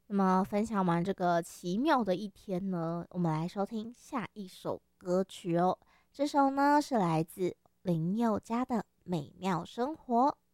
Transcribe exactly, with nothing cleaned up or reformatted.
那么分享完这个奇妙的一天呢，我们来收听下一首歌曲哦。这首呢是来自林宥嘉的《美妙生活》。